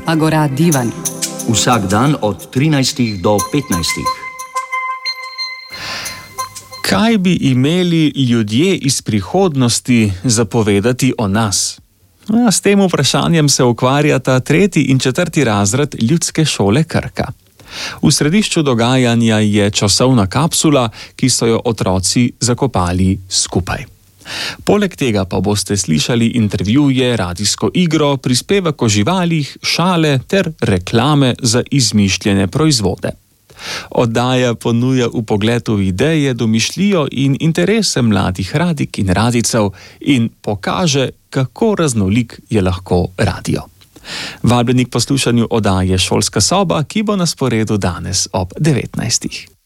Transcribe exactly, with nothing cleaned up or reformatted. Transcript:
Agora Divan. Vsak dan od trinajstih do petnajstih. Kaj bi imeli ljudje iz prihodnosti zapovedati o nas? Ja, s tem vprašanjem se ukvarjata tretji in četrti razred Ljudske šole Krka. V središču dogajanja je časovna kapsula, ki so jo otroci zakopali skupaj. Poleg tega pa boste slišali intervjuje, radijsko igro, prispevek o živalih, šale ter reklame za izmišljene proizvode. Oddaja ponuja vpogled v ideje, domišljijo in interese mladih radik in radijcev in pokaže, kako raznolik je lahko radio. Vabljeni k poslušanju oddaje Šolska soba, ki bo na sporedu danes ob devetnajstih.